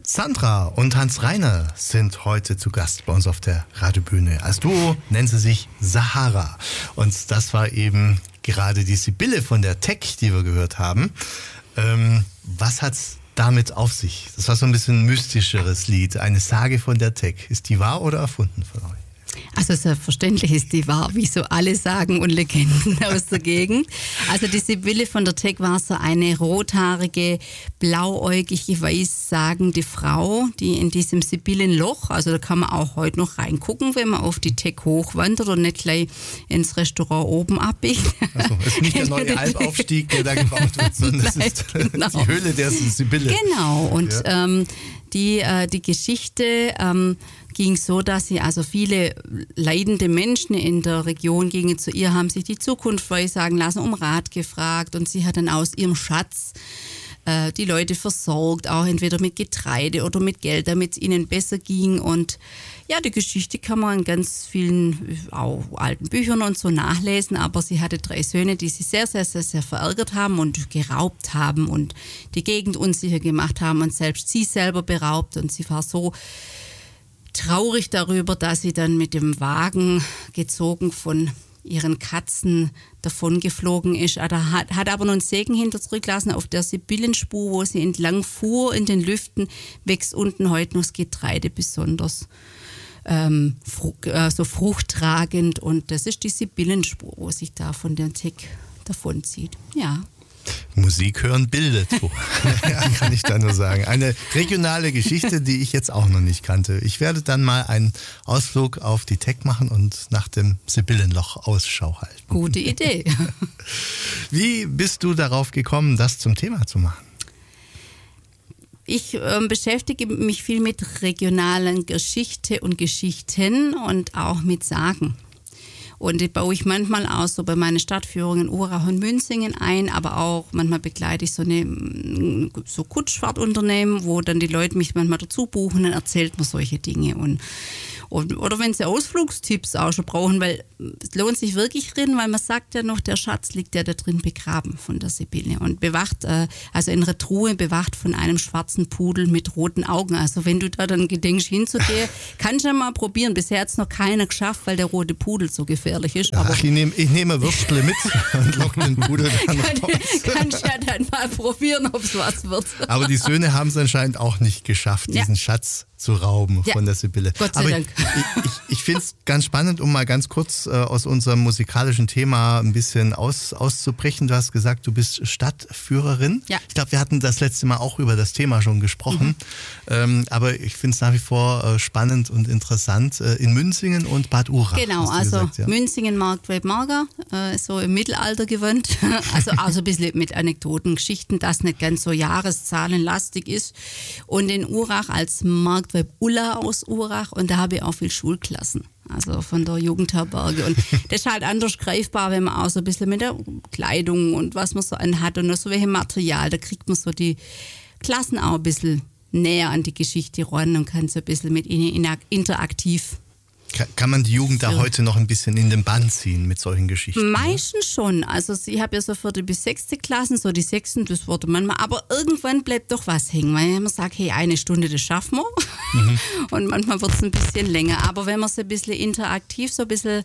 Sandra und Hans Reiner sind heute zu Gast bei uns auf der Radiobühne. Als Duo nennen sie sich Sahara. Und das war eben gerade die Sibylle von der Tech, die wir gehört haben. Was hat's damit auf sich? Das war so ein bisschen ein mystischeres Lied. Eine Sage von der Tech. Ist die wahr oder erfunden von euch? Also selbstverständlich ist die wahr, wie so alle Sagen und Legenden aus der Gegend. Also die Sibylle von der Tech war so eine rothaarige, blauäugige, weissagende Frau, die in diesem Sibyllenloch, also da kann man auch heute noch reingucken, wenn man auf die Tech hochwandert und nicht gleich ins Restaurant oben abbiegt. Also es ist nicht der neue Alpaufstieg, der da gebaut wird, sondern es ist genau die Höhle der Sibylle. Genau, und die Geschichte ging so, dass sie also viele leidende Menschen in der Region gingen zu ihr, haben sich die Zukunft weissagen lassen, um Rat gefragt, und sie hat dann aus ihrem Schatz die Leute versorgt, auch entweder mit Getreide oder mit Geld, damit es ihnen besser ging. Und ja, die Geschichte kann man in ganz vielen auch alten Büchern und so nachlesen, aber sie hatte 3 Söhne, die sie sehr, sehr, sehr, sehr verärgert haben und geraubt haben und die Gegend unsicher gemacht haben und selbst sie selber beraubt, und sie war so traurig darüber, dass sie dann mit dem Wagen gezogen von ihren Katzen davon geflogen ist. Hat aber noch einen Segen hinter zurückgelassen. Auf der Sibyllenspur, wo sie entlang fuhr in den Lüften, wächst unten heute noch das Getreide besonders so fruchttragend. Und das ist die Sibyllenspur, wo sich da von der Tech davonzieht. Ja. Musik hören bildet. Ja, kann ich da nur sagen. Eine regionale Geschichte, die ich jetzt auch noch nicht kannte. Ich werde dann mal einen Ausflug auf die Tech machen und nach dem Sibyllenloch Ausschau halten. Gute Idee. Wie bist du darauf gekommen, das zum Thema zu machen? Ich beschäftige mich viel mit regionalen Geschichte und Geschichten und auch mit Sagen. Und die baue ich manchmal auch so bei meinen Stadtführungen Urach und Münzingen ein, aber auch manchmal begleite ich so Kutschfahrtunternehmen, wo dann die Leute mich manchmal dazu buchen, dann erzählt man solche Dinge. Oder wenn sie Ausflugstipps auch schon brauchen, weil es lohnt sich wirklich drin, weil man sagt ja noch, der Schatz liegt ja da drin begraben von der Sibylle und bewacht, also in einer Truhe bewacht von einem schwarzen Pudel mit roten Augen. Also wenn du da dann gedenkst hinzugehen, kannst du ja mal probieren. Bisher hat es noch keiner geschafft, weil der rote Pudel so gefährlich ist. Ach, ich nehme Würstle mit und locke den Pudel dann raus. Kannst ja dann mal probieren, ob es was wird. Aber die Söhne haben es anscheinend auch nicht geschafft, diesen Schatz zu rauben von der Sibylle. Gott sei Dank. Ich finde es ganz spannend, um mal ganz kurz aus unserem musikalischen Thema ein bisschen auszubrechen. Du hast gesagt, du bist Stadtführerin. Ja. Ich glaube, wir hatten das letzte Mal auch über das Thema schon gesprochen. Aber ich finde es nach wie vor spannend und interessant in Münzingen und Bad Urach. Genau, also gesagt, Münzingen, Marktweb, Marga, so im Mittelalter gewöhnt. Also auch so ein bisschen mit Anekdoten, Geschichten, das nicht ganz so jahreszahlenlastig ist. Und in Urach als Marktweb Ulla aus Urach, und da habe ich auch viel Schulklassen, also von der Jugendherberge, und das ist halt anders greifbar, wenn man auch so ein bisschen mit der Kleidung und was man so anhat und so welche Material, da kriegt man so die Klassen auch ein bisschen näher an die Geschichte ran und kann so ein bisschen mit ihnen interaktiv. Kann man die Jugend da heute noch ein bisschen in den Bann ziehen mit solchen Geschichten? Meistens schon. Also ich habe ja so 4. bis 6. Klassen, so die 6. das wurde manchmal, aber irgendwann bleibt doch was hängen, weil man sagt, hey, 1 Stunde, das schaffen wir. Und manchmal wird es ein bisschen länger. Aber wenn man es ein bisschen interaktiv, so ein bisschen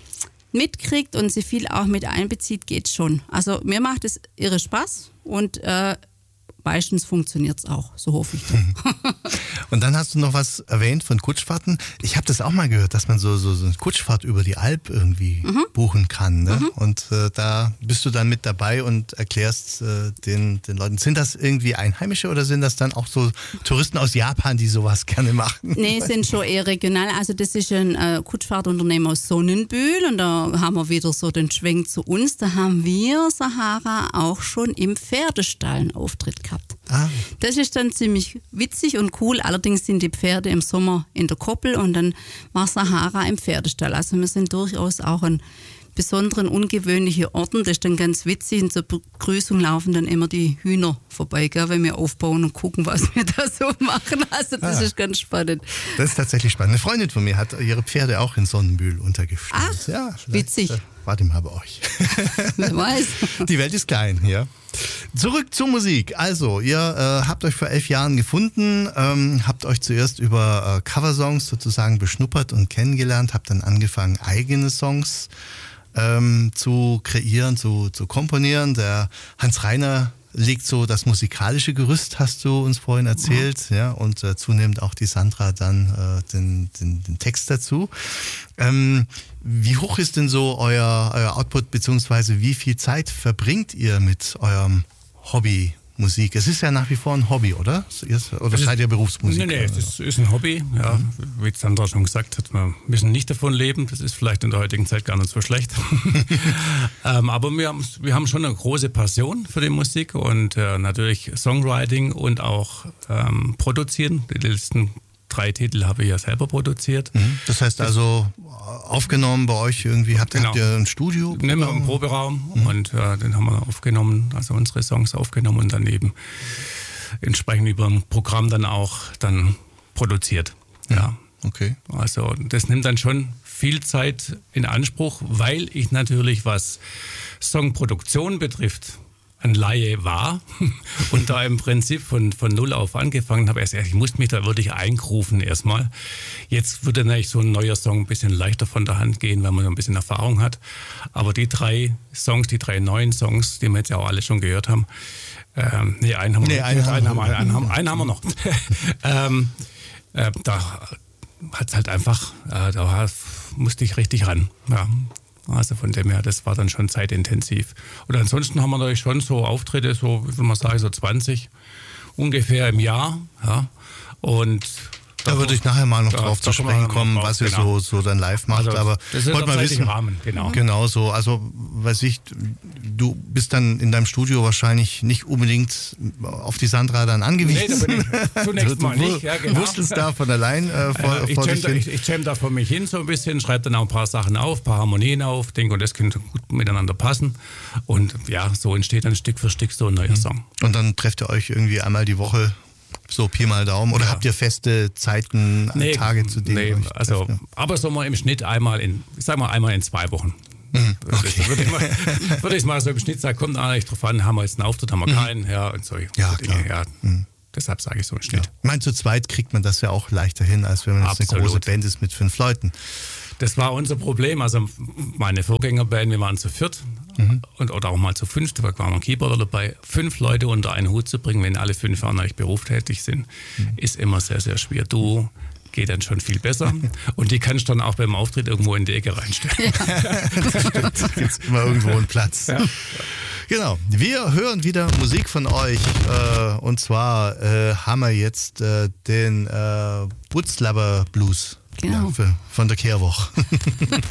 mitkriegt und sie viel auch mit einbezieht, geht schon. Also mir macht es irre Spaß und meistens funktioniert es auch, so hoffe ich doch. Und dann hast du noch was erwähnt von Kutschfahrten. Ich habe das auch mal gehört, dass man so eine Kutschfahrt über die Alp irgendwie buchen kann. Ne? Und da bist du dann mit dabei und erklärst den Leuten. Sind das irgendwie Einheimische oder sind das dann auch so Touristen aus Japan, die sowas gerne machen? Nee, sind schon eher regional. Also das ist ein Kutschfahrtunternehmen aus Sonnenbühl, und da haben wir wieder so den Schwenk zu uns. Da haben wir, Sahara, auch schon im Pferdestall einen Auftritt gehabt. Das ist dann ziemlich witzig und cool. Allerdings sind die Pferde im Sommer in der Koppel und dann war Sahara im Pferdestall. Also wir sind durchaus auch ein besonderen, ungewöhnlichen Orten. Das ist dann ganz witzig. Und zur Begrüßung laufen dann immer die Hühner vorbei, gell, wenn wir aufbauen und gucken, was wir da so machen. Also das ist ganz spannend. Das ist tatsächlich spannend. Eine Freundin von mir hat ihre Pferde auch in Sonnenbühl untergestellt. Ach, ja, witzig. Warte mal bei euch. Wer weiß. Die Welt ist klein, ja. Zurück zur Musik. Also, ihr habt euch vor 11 Jahren gefunden, habt euch zuerst über Coversongs sozusagen beschnuppert und kennengelernt, habt dann angefangen, eigene Songs zu kreieren, zu komponieren. Der Hans Reiner legt so das musikalische Gerüst, hast du uns vorhin erzählt, ja, und zunehmend auch die Sandra dann den Text dazu. Wie hoch ist denn so euer Output, beziehungsweise wie viel Zeit verbringt ihr mit eurem Hobby Musik? Es ist ja nach wie vor ein Hobby, oder? Oder seid ihr Berufsmusiker? Nee, es ist ein Hobby. Ja. Wie Sandra schon gesagt hat, wir müssen nicht davon leben. Das ist vielleicht in der heutigen Zeit gar nicht so schlecht. Aber wir haben schon eine große Passion für die Musik und natürlich Songwriting und auch Produzieren. Die letzten 3 Titel habe ich ja selber produziert. Das heißt also, aufgenommen bei euch irgendwie, habt ihr ein Studio? Nehmen wir einen Proberaum und den haben wir aufgenommen, also unsere Songs aufgenommen und dann eben entsprechend über ein Programm dann auch produziert. Ja. Okay. Also das nimmt dann schon viel Zeit in Anspruch, weil ich natürlich, was Songproduktion betrifft, ein Laie war und da im Prinzip von null auf angefangen habe. Ich musste mich da wirklich eingrufen erstmal. Jetzt würde natürlich so ein neuer Song ein bisschen leichter von der Hand gehen, weil man so ein bisschen Erfahrung hat. Aber die 3 neuen Songs, die wir jetzt ja auch alle schon gehört haben, einen haben wir noch. Da hat es halt einfach, da musste ich richtig ran. Ja. Also von dem her, das war dann schon zeitintensiv. Und ansonsten haben wir natürlich schon so Auftritte, so, wie soll man sagen, so 20 ungefähr im Jahr. Ja. Und da würde ich nachher mal noch drauf zu sprechen kommen, was ihr so dann live macht. Also, aber das ist wollte mal wissen, Rahmen, genau. Genau so. Also, weiß ich, du bist dann in deinem Studio wahrscheinlich nicht unbedingt auf die Sandra dann angewiesen. Nee, da bin ich zunächst mal nicht. Ja, genau. Du wusstest da von allein vor dich hin. Ich jam da vor mich hin so ein bisschen, schreibe dann auch ein paar Sachen auf, ein paar Harmonien auf, denke, und das könnte gut miteinander passen. Und ja, so entsteht dann Stück für Stück so ein neuer Song. Und dann trefft ihr euch irgendwie einmal die Woche, so Pi mal Daumen, oder habt ihr feste Zeiten, Tage, zu denen ihr euch also, trefft? aber so mal im Schnitt einmal in 2 Wochen. Okay. Würde ich mal so im Schnitt sagen, kommt eigentlich drauf an, haben wir jetzt einen Auftritt, haben wir keinen, ja, und so. Ja, klar. Ja, deshalb sage ich so im Schnitt. Ja. Ich meine, zu zweit kriegt man das ja auch leichter hin, als wenn man jetzt eine große Band ist mit 5 Leuten. Das war unser Problem. Also meine Vorgängerband, wir waren zu 4 oder auch mal zu 5, da war ein Keyboarder dabei. 5 Leute unter einen Hut zu bringen, wenn alle 5 eigentlich berufstätig sind, ist immer sehr, sehr schwer. Du geht dann schon viel besser und die kannst du dann auch beim Auftritt irgendwo in die Ecke reinstellen. Ja. Da gibt es immer irgendwo einen Platz. Ja. Genau, wir hören wieder Musik von euch und zwar haben wir jetzt den Butzlaber Blues. Genau. Von der Kehrwoche.